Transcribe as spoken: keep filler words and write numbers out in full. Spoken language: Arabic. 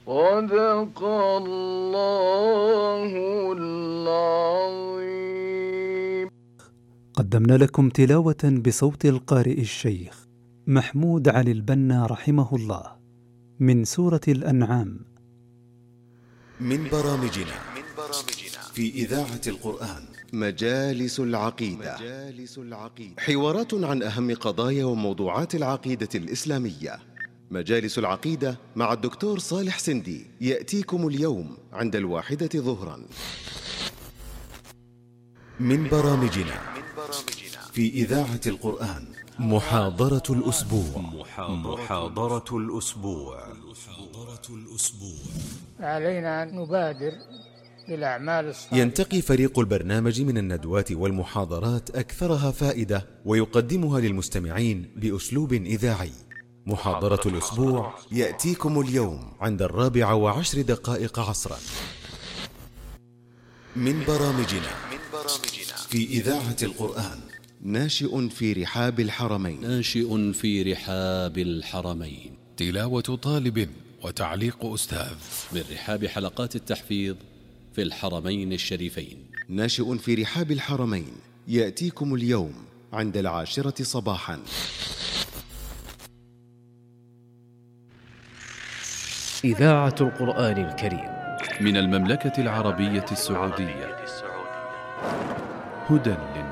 صدق الله العظيم. قدمنا لكم تلاوة بصوت القارئ الشيخ محمود علي البنا رحمه الله من سورة الأنعام. من برامجنا في إذاعة القرآن مجالس العقيدة. حوارات عن أهم قضايا وموضوعات العقيدة الإسلامية. مجالس العقيدة مع الدكتور صالح سندي يأتيكم اليوم عند الواحدة ظهرا. من برامجنا في إذاعة القرآن محاضرة الأسبوع. محاضرة الأسبوع. علينا أن نبادر بالأعمال الصالحة. ينتقي فريق البرنامج من الندوات والمحاضرات أكثرها فائدة ويقدمها للمستمعين بأسلوب إذاعي. محاضرة الأسبوع يأتيكم اليوم عند الرابعة وعشر دقائق عصرا. من برامجنا في إذاعة القرآن ناشئ في رحاب الحرمين. ناشئ في رحاب الحرمين. تلاوة طالب وتعليق أستاذ من رحاب حلقات التحفيظ في الحرمين الشريفين. ناشئ في رحاب الحرمين يأتيكم اليوم عند العاشرة صباحا. إذاعة القرآن الكريم من المملكة العربية السعودية. هدى